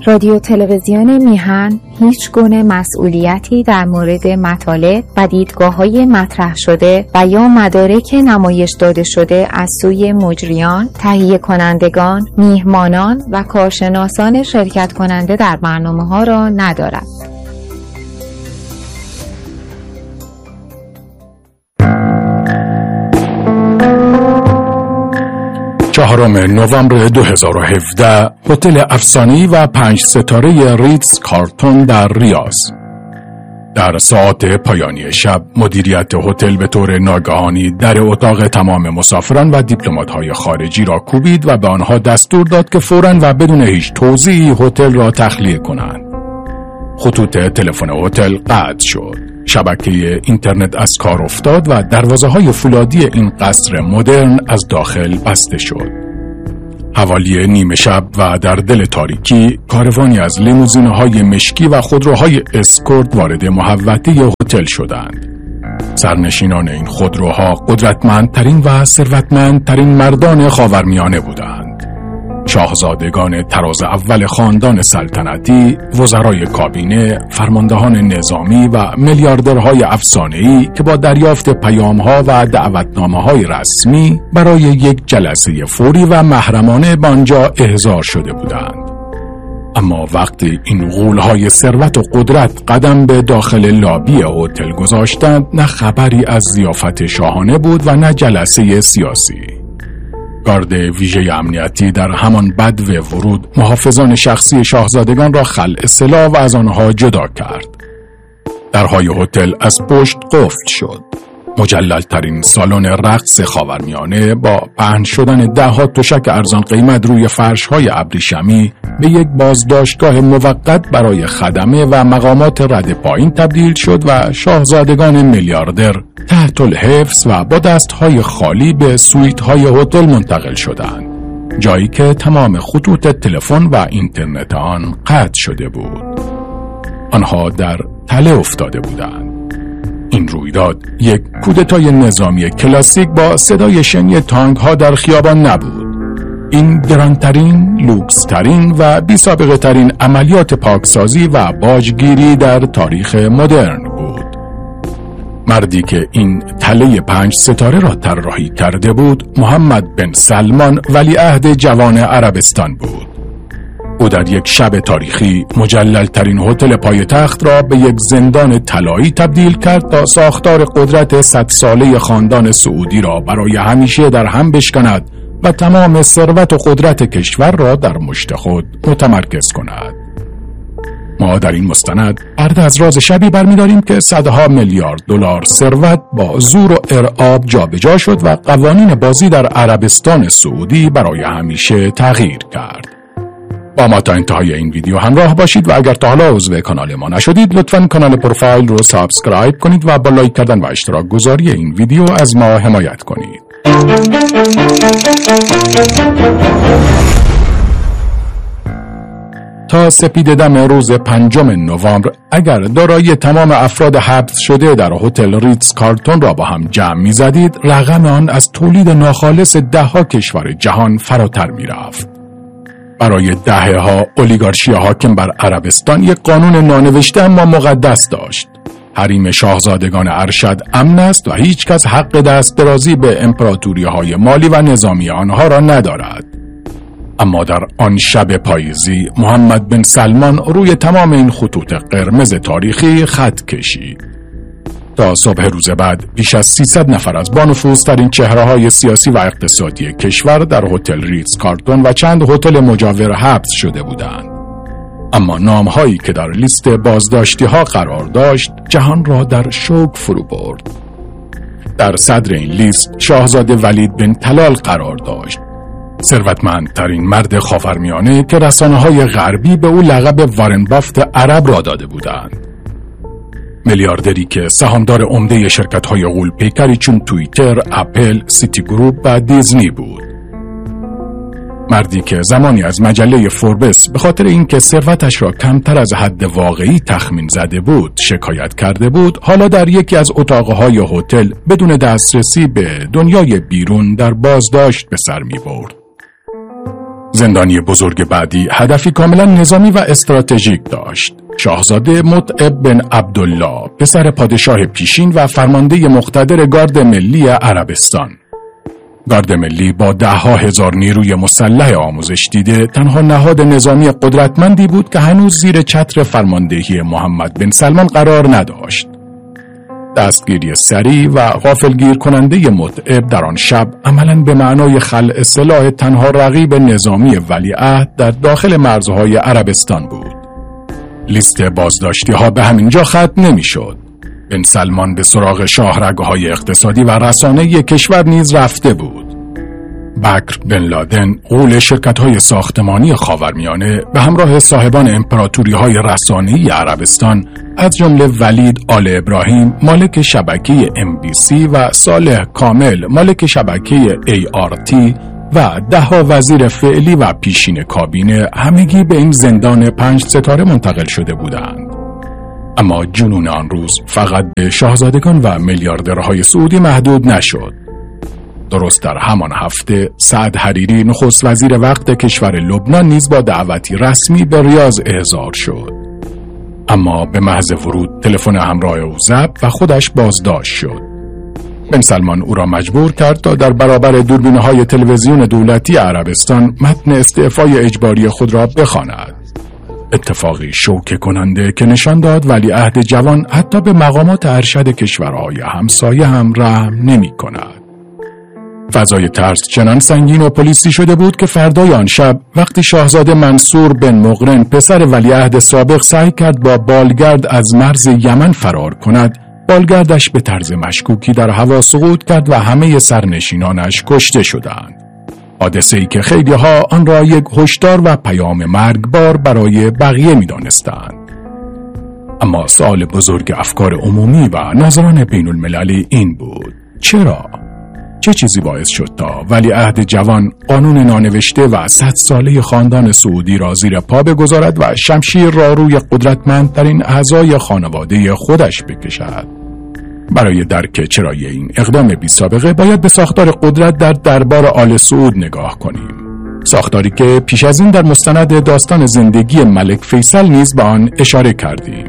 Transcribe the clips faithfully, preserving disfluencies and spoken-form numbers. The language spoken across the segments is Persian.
رادیو تلویزیون میهن هیچ گونه مسئولیتی در مورد مطالب و دیدگاه‌های مطرح شده و یا مدارک نمایش داده شده از سوی مجریان، تهیه کنندگان، میهمانان و کارشناسان شرکت کننده در برنامه‌ها را ندارد. چهارم نوامبر دو هزار و هفده هتل افسانه‌ای و پنج ستاره ریتز کارلتون در ریاض. در ساعات پایانی شب مدیریت هتل به طور ناگهانی در اتاق تمام مسافران و دیپلمات‌های خارجی را کوبید و به آنها دستور داد که فوراً و بدون هیچ توضیحی هتل را تخلیه کنند. خطوط تلفن هتل قطع شد. شبکه اینترنت از کار افتاد و دروازه‌های فولادی این قصر مدرن از داخل بسته شد. حوالی نیمه شب و در دل تاریکی کاروانی از لیموزین‌های مشکی و خودروهای اسکورت وارد محوطه هتل شدند. سرنشینان این خودروها قدرتمندترین و ثروتمندترین مردان خاورمیانه بودند. شاهزادگان طراز اول خاندان سلطنتی، وزرای کابینه، فرماندهان نظامی و میلیاردرهای افسانه‌ای که با دریافت پیام‌ها و دعوتنامه‌های رسمی برای یک جلسه فوری و محرمانه به آنجا احضار شده بودند. اما وقتی این غول‌های ثروت و قدرت قدم به داخل لابی هتل گذاشتند، نه خبری از ضیافت شاهانه بود و نه جلسه سیاسی. گارد ویژه امنیتی در همان بدو ورود محافظان شخصی شاهزادگان را خلع سلاح و از آنها جدا کرد. درهای هتل از پشت قفل شد. مجلل‌ترین سالن رقص خاورمیانه با پهن شدن ده‌ها تشک ارزان قیمت روی فرش‌های ابریشمی به یک بازداشتگاه موقت برای خدمه و مقامات رد پایین تبدیل شد و شاهزادگان میلیاردر تحت الحفظ و با دست‌های خالی به سویت‌های هتل منتقل شدند، جایی که تمام خطوط تلفن و اینترنت آن قطع شده بود. آنها در تله افتاده بودند. این رویداد یک کودتای نظامی کلاسیک با صدای شنی تانک‌ها در خیابان نبود. این گرانترین، لوکسترین و بی سابقه ترین عملیات پاکسازی و باجگیری در تاریخ مدرن بود. مردی که این تله پنج ستاره را طراحی کرده بود، محمد بن سلمان ولیعهد جوان عربستان بود. او در یک شب تاریخی مجلل‌ترین هتل پایتخت را به یک زندان طلایی تبدیل کرد تا ساختار قدرت صد ساله خاندان سعودی را برای همیشه در هم بشکند و تمام ثروت و قدرت کشور را در مشت خود متمرکز کند. ما در این مستند پرده از راز شبی برمی‌داریم که صدها میلیارد دلار ثروت با زور و ارعاب جابجا شد و قوانین بازی در عربستان سعودی برای همیشه تغییر کرد. با ما تا انتهای این ویدیو همراه باشید و اگر تا حالا عضو کانال ما نشدید لطفاً کانال پروفایل رو سابسکرایب کنید و با لایک کردن و اشتراک گذاری این ویدیو از ما حمایت کنید. تا سپید دم روز پنجم نوامبر اگر دارایی تمام افراد حبس شده در هتل ریتز کارلتون را با هم جمع می زدید، رقم آن از تولید ناخالص ده ها کشور جهان فراتر می رفت. برای دهه ها اولیگارشی حاکم بر عربستان یک قانون نانوشته اما مقدس داشت. حریم شاهزادگان ارشد امن است و هیچ کس حق دست درازی به امپراتوری های مالی و نظامی آنها را ندارد. اما در آن شب پاییزی محمد بن سلمان روی تمام این خطوط قرمز تاریخی خط کشید. تا صبح روز بعد بیش از سیصد نفر از بانفوذترین چهره‌های سیاسی و اقتصادی کشور در هتل ریتز کارلتون و چند هتل مجاور حبس شده بودند. اما نام‌هایی که در لیست بازداشتی‌ها قرار داشت جهان را در شوک فرو برد. در صدر این لیست شاهزاده ولید بن طلال قرار داشت، ثروتمندترین مرد خاورمیانه که رسانه‌های غربی به او لقب وارن بافت عرب را داده بودند. میلیاردری که سهامدار عمده شرکت‌های غول‌پیکری چون توییتر، اپل، سیتی گروپ و دیزنی بود. مردی که زمانی از مجله فوربس به خاطر اینکه ثروتش را کمتر از حد واقعی تخمین زده بود شکایت کرده بود، حالا در یکی از اتاقهای هتل بدون دسترسی به دنیای بیرون در بازداشت به سر می برد. زندانی بزرگ بعدی هدفی کاملا نظامی و استراتژیک داشت. شاهزاده متعب بن عبدالله، پسر پادشاه پیشین و فرمانده مقتدر گارد ملی عربستان. گارد ملی با ده ها هزار نیروی مسلح آموزش دیده تنها نهاد نظامی قدرتمندی بود که هنوز زیر چتر فرماندهی محمد بن سلمان قرار نداشت. دستگیری سریع و غافلگیر کننده متعب در آن شب عملاً به معنای خلع سلاح تنها رقیب نظامی ولیعهد در داخل مرزهای عربستان بود. لیست بازداشتی ها به همین جا ختم نمی شد. بن سلمان به سراغ شاهرگهای اقتصادی و رسانه‌ای کشور نیز رفته بود. بکر بن لادن، غول شرکت‌های ساختمانی خاورمیانه، به همراه صاحبان امپراتوری‌های رسانه‌ای عربستان از جمله ولید آل ابراهیم مالک شبکه ام بی سی و صالح کامل مالک شبکه ای آر تی و ده ها وزیر فعلی و پیشین کابینه همگی به این زندان پنج ستاره منتقل شده بودند. اما جنون آن روز فقط به شاهزادگان و میلیاردرهای سعودی محدود نشد. درست در همان هفته سعد حریری نخست وزیر وقت کشور لبنان نیز با دعوتی رسمی به ریاض احضار شد. اما به محض ورود تلفن همراه او ضبط و خودش بازداشت شد. بن سلمان او را مجبور کرد تا در برابر دوربین‌های تلویزیون دولتی عربستان متن استعفای اجباری خود را بخواند. اتفاقی شوکه کننده که نشان داد ولیعهد جوان حتی به مقامات ارشد کشورهای همسایه هم رحم نمی کند. فضای ترس چنان سنگین و پلیسی شده بود که فردای آن شب وقتی شاهزاده منصور بن مقرن پسر ولیعهد سابق سعی کرد با بالگرد از مرز یمن فرار کند، بالگردش به طرز مشکوکی در هوا سقوط کرد و همه سرنشینانش کشته شدند. حادثه‌ای که خیلی ها آن را یک هشدار و پیام مرگبار برای بقیه می دانستند. اما سوال بزرگ افکار عمومی و ناظران بین المللی این بود: چرا؟ چه چیزی باعث شد تا ولیعهد جوان قانون نانوشته و صد ساله خاندان سعودی را زیر پا بگذارد و شمشیر را روی قدرتمندترین اعضای خانواده خودش بکشد؟ برای درک چرای این اقدام بی سابقه باید به ساختار قدرت در دربار آل سعود نگاه کنیم. ساختاری که پیش از این در مستند داستان زندگی ملک فیصل نیز به آن اشاره کردیم.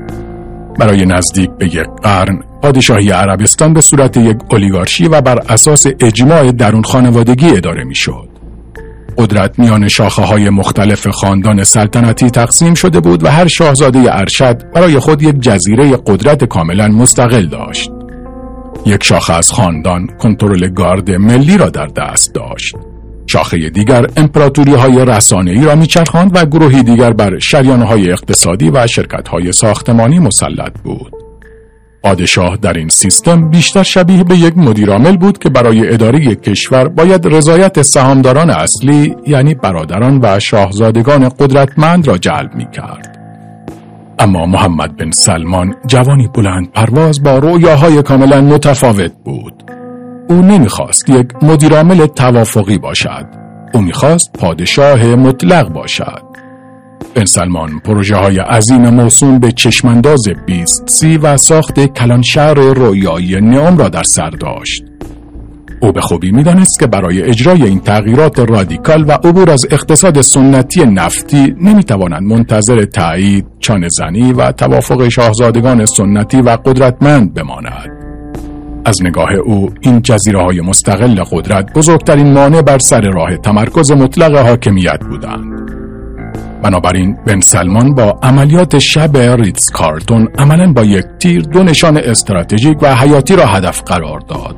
برای نزدیک به یک قرن پادشاهی عربستان به صورت یک اولیگارشی و بر اساس اجماع درون خانوادگی اداره می شد. قدرت میان شاخه‌های مختلف خاندان سلطنتی تقسیم شده بود و هر شاهزاده ارشد برای خود یک جزیره قدرت کاملا مستقل داشت. یک شاخه از خاندان کنترل گارد ملی را در دست داشت. شاخه دیگر امپراتوری‌های رسانه‌ای را میچرخاند و گروهی دیگر بر شریان‌های اقتصادی و شرکت‌های ساختمانی مسلط بود. پادشاه در این سیستم بیشتر شبیه به یک مدیرعامل بود که برای اداره یک کشور باید رضایت سهامداران اصلی یعنی برادران و شاهزادگان قدرتمند را جلب می‌کرد. اما محمد بن سلمان جوانی بلند پرواز با رویاهای کاملا متفاوت بود. او نمیخواست یک مدیرعامل توافقی باشد. او میخواست پادشاه مطلق باشد. بن سلمان پروژه های عظیم موسوم به چشمانداز بیست سی و ساخت کلانشهر رویایی نئوم را در سر داشت. او به خوبی میدانست که برای اجرای این تغییرات رادیکال و عبور از اقتصاد سنتی نفتی نمیتوانند منتظر تایید، چانه زنی و توافق شاهزادگان سنتی و قدرتمند بماند. از نگاه او این جزیره‌های مستقل قدرت بزرگترین مانع بر سر راه تمرکز مطلق حاکمیت بودند. بنابراین بن سلمان با عملیات شب ریتز کارتون عملاً با یک تیر دو نشان استراتژیک و حیاتی را هدف قرار داد.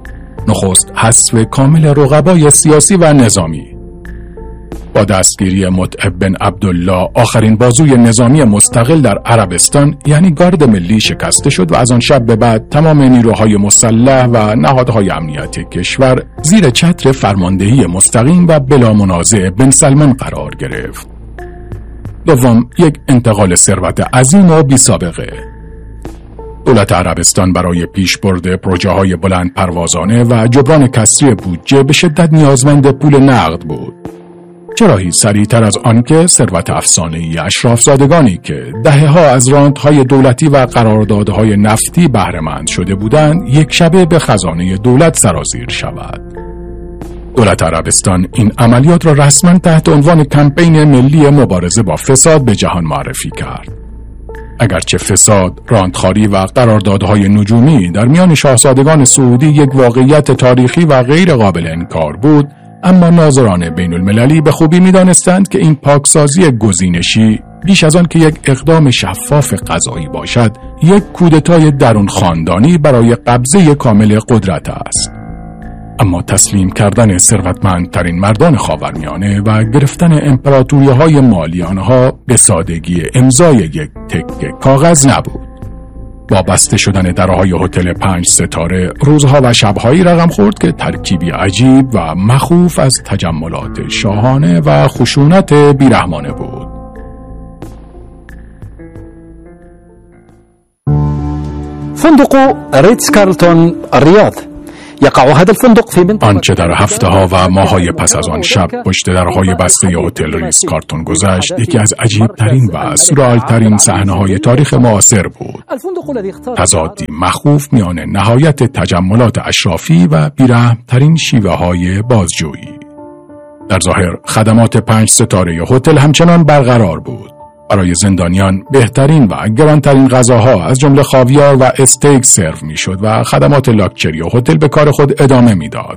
نخست حذف کامل رقبای سیاسی و نظامی. با دستگیری متعب بن عبدالله آخرین بازوی نظامی مستقل در عربستان یعنی گارد ملی شکسته شد و از آن شب به بعد تمام نیروهای مسلح و نهادهای امنیتی کشور زیر چتر فرماندهی مستقیم و بلا منازع بن سلمان قرار گرفت. دوم، یک انتقال ثروت عظیم و بی سابقه. دولت عربستان برای پیشبرد پروژه‌های بلند پروازانه و جبران کسری بودجه به شدت نیازمند پول نقد بود. چرا سریعتر از آنکه ثروت افسانه‌ای اشرافزادگانی که دهه‌ها از رانت‌های دولتی و قراردادهای نفتی بهره‌مند شده بودند یک شبه به خزانه دولت سرازیر شود. دولت عربستان این عملیات را رسما تحت عنوان کمپین ملی مبارزه با فساد به جهان معرفی کرد. اگرچه فساد، راندخواری و قراردادهای نجومی در میان شاهزادگان سعودی یک واقعیت تاریخی و غیر قابل انکار بود، اما ناظران بین المللی به خوبی می دانستند که این پاکسازی گزینشی بیش از آن که یک اقدام شفاف قضایی باشد، یک کودتای درون خاندانی برای قبضه کامل قدرت است. اما تسلیم کردن ثروتمندترین مردان خاورمیانه و گرفتن امپراتوری‌های مالی آنها به سادگی امضای یک تکه کاغذ نبود. با بسته شدن درهای هتل پنج ستاره، روزها و شبهایی رقم خورد که ترکیبی عجیب و مخوف از تجملات شاهانه و خشونت بیرحمانه بود. فندق ريتز كارلتون الرياض يقع هذا الفندق في منطقة آنچه در هفته ها و ماهای پس از آن شب پشت درهای بسته هتل ریتز کارلتون گذشت، یکی از عجیب ترین و سورئال ترین صحنه های تاریخ معاصر بود. تضادی مخوف میان نهایت تجملات اشرافی و بیرحم ترین شیوه های بازجویی. در ظاهر خدمات پنج ستاره هتل همچنان برقرار بود. برای زندانیان بهترین و گرانترین غذاها از جمله خاویار و استیک سرو میشد و خدمات لاکچری هتل به کار خود ادامه میداد.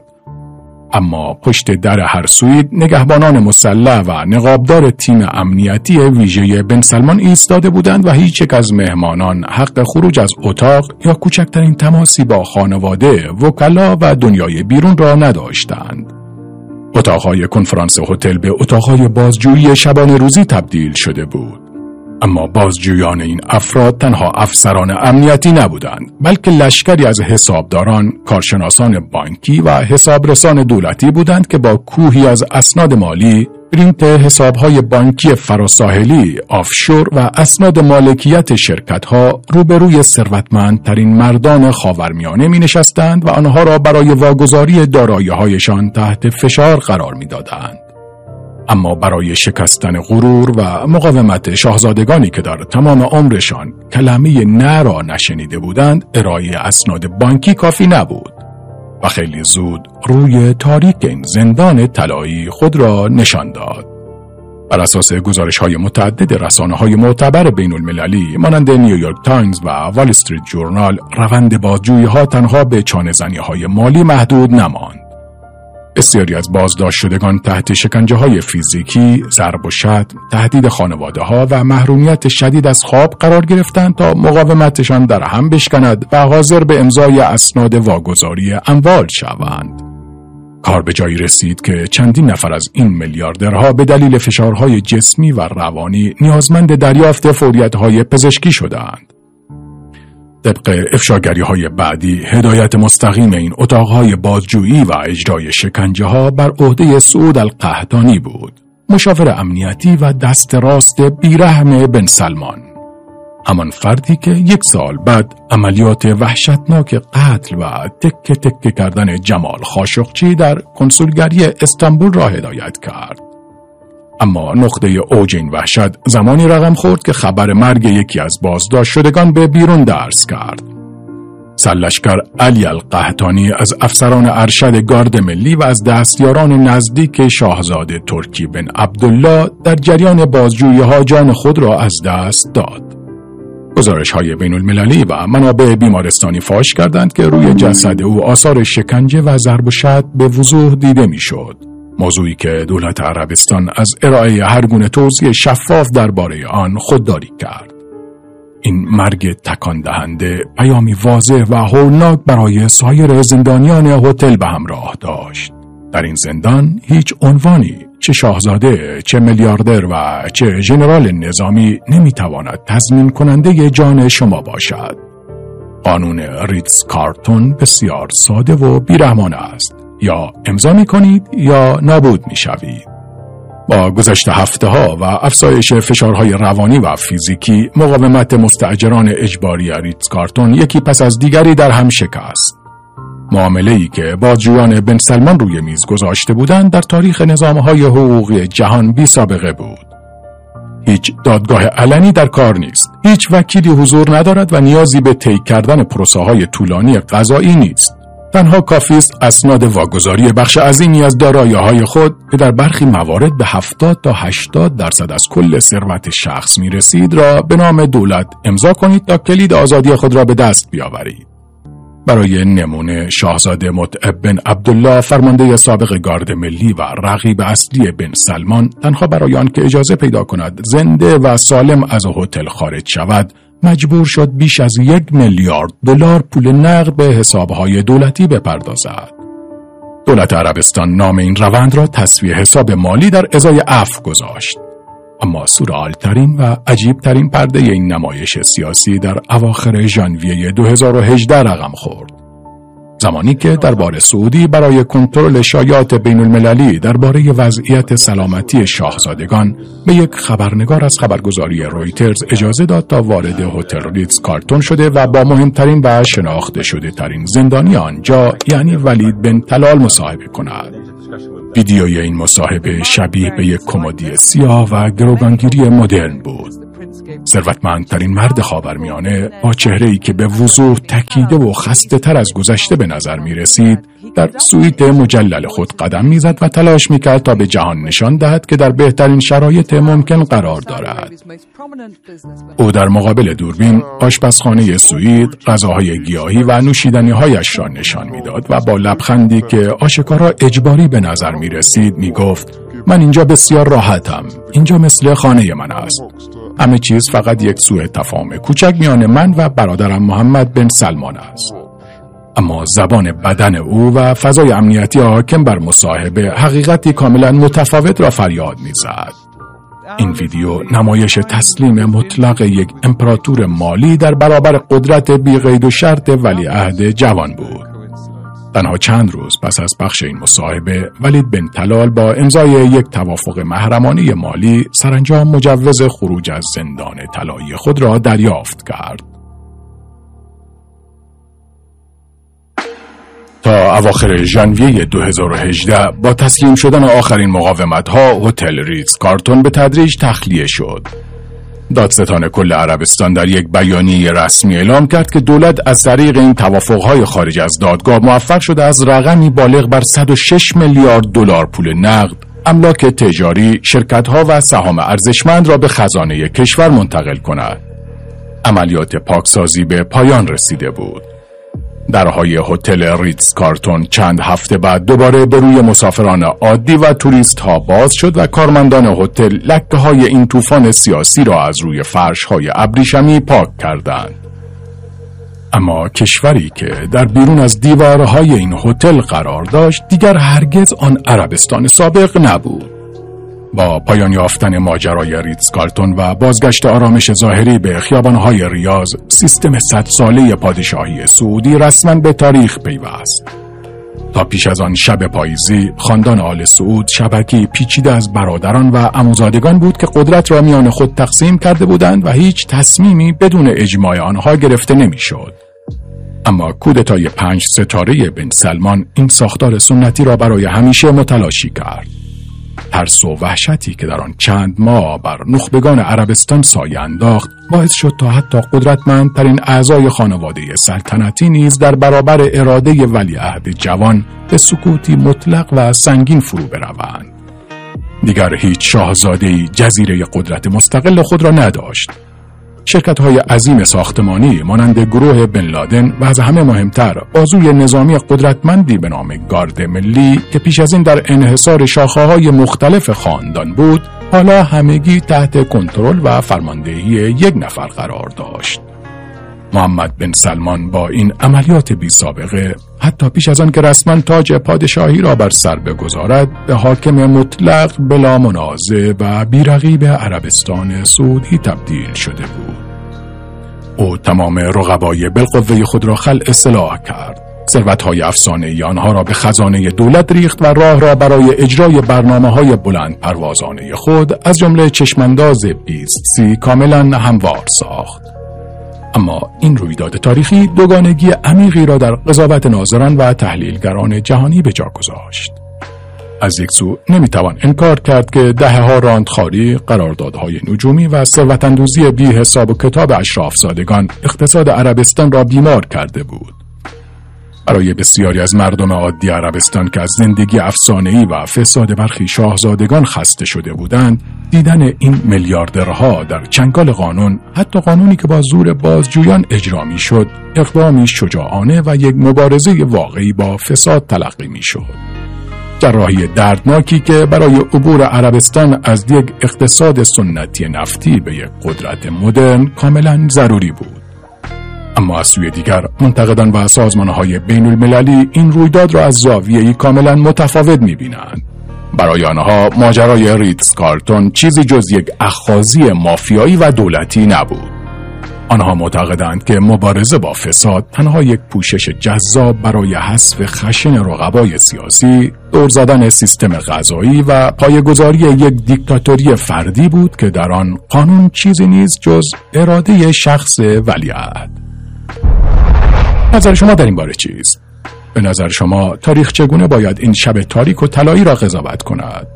اما پشت در هر سویت نگهبانان مسلح و نقابدار تیم امنیتی ویژه بن سلمان ایستاده بودند و هیچ یک از مهمانان حق خروج از اتاق یا کوچکترین تماسی با خانواده، وکلا و دنیای بیرون را نداشتند. اتاقهای کنفرانس هتل به اتاقهای بازجویی شبانه روزی تبدیل شده بود. اما بازجویان این افراد تنها افسران امنیتی نبودند، بلکه لشکری از حسابداران، کارشناسان بانکی و حسابرسان دولتی بودند که با کوهی از اسناد مالی، پرینت حسابهای بانکی فراساحلی، آفشور و اسناد مالکیت شرکت‌ها روبروی ثروتمندترین مردان خاورمیانه می‌نشستند و آنها را برای واگذاری دارایی‌هایشان تحت فشار قرار می‌دادند. اما برای شکستن غرور و مقاومت شاهزادگانی که در تمام عمرشان کلمه نه را نشنیده بودند، ارائه اسناد بانکی کافی نبود و خیلی زود روی تاریک این زندان طلایی خود را نشان داد. بر اساس گزارش‌های متعدد رسانه‌های معتبر بین المللی مانند نیویورک تایمز و وال استریت جورنال، روند بازجویی‌ها تنها به چانه‌زنی‌های مالی محدود نماند. بسیاری از بازداشت شدگان تحت شکنجه‌های فیزیکی، ضرب و شتم، تهدید خانواده‌ها و محرومیت شدید از خواب قرار گرفتند تا مقاومتشان در هم بشکند و حاضر به امضای اسناد واگذاری اموال شوند. کار به جایی رسید که چندین نفر از این میلیاردرها به دلیل فشارهای جسمی و روانی نیازمند دریافت فوریت‌های پزشکی شدند. طبق افشاگری‌های بعدی، هدایت مستقیم این اتاق‌های بازجویی و اجرای شکنجه‌ها بر عهده سعود القحطانی بود، مشاور امنیتی و دست راست بیرحم بن سلمان، همان فردی که یک سال بعد عملیات وحشتناک قتل و تکه تکه کردن جمال خاشقچی در کنسولگری استانبول را هدایت کرد. اما نقطه اوج این وحشت زمانی رقم خورد که خبر مرگ یکی از بازداشت شدگان به بیرون درز کرد. سرلشکر علی القحطانی از افسران ارشد گارد ملی و از دستیاران نزدیک شاهزاده ترکی بن عبدالله در جریان بازجویی‌ها جان خود را از دست داد. گزارش‌های بین المللی و منابع بیمارستانی فاش کردند که روی جسد او آثار شکنجه و ضرب و شتم به وضوح دیده می‌شد. موضوعی که دولت عربستان از ارائه هر گونه توضیح شفاف درباره آن خودداری کرد. این مرگ تکان دهنده پیامی واضح و هولناک برای سایر زندانیان هتل به همراه داشت. در این زندان هیچ عنوانی، چه شاهزاده، چه میلیاردر و چه ژنرال نظامی نمیتواند تضمین کننده جان شما باشد. قانون ریتز کارلتون بسیار ساده و بیرحمانه است. یا امضا می کنید یا نابود می شوید. با گذشت هفته ها و افزایش فشارهای روانی و فیزیکی، مقاومت مستاجران اجباری ریتز کارلتون یکی پس از دیگری در هم شکست. معامله‌ای که بازجویان بن سلمان روی میز گذاشته بودند در تاریخ نظام‌های حقوقی جهان بی سابقه بود. هیچ دادگاه علنی در کار نیست. هیچ وکیلی حضور ندارد و نیازی به طی کردن پروسه‌های طولانی قضایی نیست. تنها کافی است اسناد واگذاری بخش عظیمی از دارایی‌های خود که در برخی موارد به هفتاد تا هشتاد درصد از کل ثروت شخص می‌رسید را به نام دولت امضا کنید تا کلید آزادی خود را به دست بیاورید. برای نمونه شاهزاده متعب بن عبدالله فرمانده سابق گارد ملی و رقیب اصلی بن سلمان تنها برای آن که اجازه پیدا کند زنده و سالم از هتل خارج شود مجبور شد بیش از یک میلیارد دلار پول نقد به حسابهای دولتی بپردازد. دولت عربستان نام این روند را تسویه حساب مالی در ازای عفو گذاشت. اما سورئال‌ترین و عجیب‌ترین پرده این نمایش سیاسی در اواخر ژانویه دو هزار و هجده رقم خورد. زمانی که دربار سعودی برای کنترل شایعات بین‌المللی درباره وضعیت سلامتی شاهزادگان به یک خبرنگار از خبرگزاری رویترز اجازه داد تا وارد هتل ریتز کارتون شده و با مهمترین و شناخته شده ترین زندانی آنجا یعنی ولید بن طلال مصاحبه کند. ویدیوی این مصاحبه شبیه به یک کمدی سیاه و گروگانگیری مدرن بود. ثروتمندترین مرد خاورمیانه با چهره‌ای که به وضوح تکیده و خسته تر از گذشته به نظر می رسید در سویت مجلل خود قدم می زد و تلاش می کرد تا به جهان نشان دهد که در بهترین شرایط ممکن قرار دارد. او در مقابل دوربین آشپزخانه سوئید، غذاهای گیاهی و نوشیدنی‌هایش را نشان می‌داد و با لبخندی که آشکارا اجباری به نظر می رسید می گفت من اینجا بسیار راحتم. اینجا مثل خانه من است. همه چیز فقط یک سوء تفاهم کوچک میان من و برادرم محمد بن سلمان است. اما زبان بدن او و فضای امنیتی حاکم بر مصاحبه حقیقتی کاملا متفاوت را فریاد می‌زد. این ویدیو نمایش تسلیم مطلق یک امپراتور مالی در برابر قدرت بی قید و شرط ولیعهد جوان بود. تنها چند روز پس از پخش این مصاحبه ولید بن طلال با امضای یک توافق محرمانه مالی سرانجام مجوز خروج از زندان طلایی خود را دریافت کرد. تا اواخر ژانویه دو هزار و هجده با تسلیم شدن آخرین مقاومت‌ها هتل ریتز کارتون به تدریج تخلیه شد. دادستان کل عربستان در یک بیانیه رسمی اعلام کرد که دولت از طریق این توافق‌های خارج از دادگاه موفق شده از رقمی بالغ بر صد و شش میلیارد دلار پول نقد، املاک تجاری، شرکت‌ها و سهام ارزشمند را به خزانه کشور منتقل کند. عملیات پاکسازی به پایان رسیده بود. درهای هتل ریتز کارتون چند هفته بعد دوباره به روی مسافران عادی و توریست ها باز شد و کارمندان هتل لکه های این طوفان سیاسی را از روی فرش های ابریشمی پاک کردند. اما کشوری که در بیرون از دیوارهای این هتل قرار داشت دیگر هرگز آن عربستان سابق نبود. با پایان یافتن ماجرای ریتز کارتون و بازگشت آرامش ظاهری به خیابان‌های ریاض، سیستم صد ساله پادشاهی سعودی رسما به تاریخ پیوست. تا پیش از آن شب پاییزی، خاندان آل سعود شبکه‌ای پیچیده از برادران و عموزادگان بود که قدرت را میان خود تقسیم کرده بودند و هیچ تصمیمی بدون اجماع آنها گرفته نمی‌شد. اما کودتای پنج ستاره بن سلمان این ساختار سنتی را برای همیشه متلاشی کرد. ترس و وحشتی که در آن چند ماه بر نخبگان عربستان سایه انداخت باعث شد تا حتی قدرتمندترین اعضای خانواده سلطنتی نیز در برابر اراده ولیعهد جوان به سکوتی مطلق و سنگین فرو بروند. دیگر هیچ شاهزاده‌ای جزیره قدرت مستقل خود را نداشت. شرکت‌های عظیم ساختمانی مانند گروه بن لادن و از همه مهمتر بازوی نظامی قدرتمندی به نام گارد ملی که پیش از این در انحصار شاخه‌های مختلف خاندان بود، حالا همگی تحت کنترل و فرماندهی یک نفر قرار داشت. محمد بن سلمان با این عملیات بی سابقه حتی پیش از آن که رسما تاج پادشاهی را بر سر بگذارد به حاکم مطلق بلا منازع و بی‌رقیب عربستان سعودی تبدیل شده بود. او تمام رقبای بالقوه خود را خلع سلاح کرد. ثروت‌های افسانه‌ای آنها را به خزانه دولت ریخت و راه را برای اجرای برنامه‌های بلند پروازانه خود از جمله چشمانداز بیست سی کاملا هموار ساخت. اما این رویداد تاریخی دوگانگی عمیقی را در قضاوت ناظران و تحلیلگران جهانی به جا گذاشت. از یک سو نمیتوان انکار کرد که دهه‌ها راندخواری، قراردادهای نجومی و ثروت‌اندوزی بی حساب و کتاب اشرافزادگان اقتصاد عربستان را بیمار کرده بود. برای بسیاری از مردم عادی عربستان که از زندگی افسانه‌ای و فساد برخی شاهزادگان خسته شده بودند، دیدن این میلیاردرها در چنگال قانون، حتی قانونی که با زور بازجویان اجرا می‌شد، اقدامی شجاعانه و یک مبارزه واقعی با فساد تلقی می‌شد. جراحی دردناکی که برای عبور عربستان از یک اقتصاد سنتی نفتی به یک قدرت مدرن کاملا ضروری بود. اما از سوی دیگر منتقدان و سازمان‌های بین المللی این رویداد را از زاویه‌ای کاملا متفاوت می‌بینند. برای آنها ماجرای ریتز کارلتون چیزی جز یک اخاذی مافیایی و دولتی نبود. آنها معتقدند که مبارزه با فساد تنها یک پوشش جذاب برای حذف خشن رقبای سیاسی، دور زدن سیستم قضایی و پایه‌گذاری یک دیکتاتوری فردی بود که در آن قانون چیزی نیست جز اراده شخص ولیعهد. نظر شما در این باره چیست؟ به نظر شما تاریخ چگونه باید این شب تاریک و طلایی را قضاوت کند؟